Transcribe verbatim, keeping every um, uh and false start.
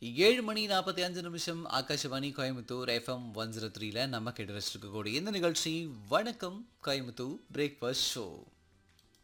ஏழு மணி நாற்பத்தி அஞ்சு நிமிஷம் Akashvani Coimbatore FM one zero த்ரீல நம்ம கேட்டு ரசிச்சிருக்கக்கூடிய இந்த நிகழ்ச்சி வணக்கம் கோயம்புத்தூர் பிரேக்ஃபாஸ்ட் ஷோ.